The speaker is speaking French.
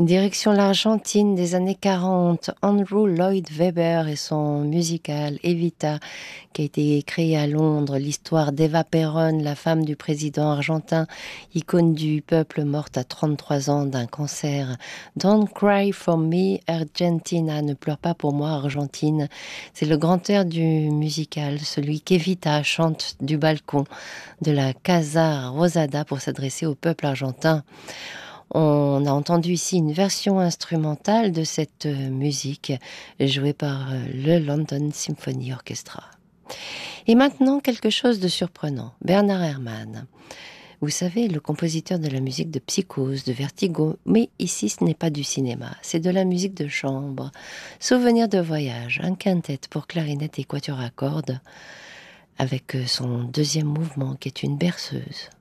Direction l'Argentine des années 40, Andrew Lloyd Webber et son musical Evita, qui a été créé à Londres, l'histoire d'Eva Perón, la femme du président argentin, icône du peuple morte à 33 ans d'un cancer. Don't cry for me, Argentina, ne pleure pas pour moi, Argentine. C'est le grand air du musical, celui qu'Evita chante du balcon de la Casa Rosada pour s'adresser au peuple argentin. On a entendu ici une version instrumentale de cette musique jouée par le London Symphony Orchestra. Et maintenant, quelque chose de surprenant. Bernard Herrmann. Vous savez, le compositeur de la musique de Psychose, de Vertigo, mais ici ce n'est pas du cinéma, c'est de la musique de chambre. Souvenir de voyage, un quintet pour clarinette et quatuor à cordes, avec son deuxième mouvement qui est une berceuse.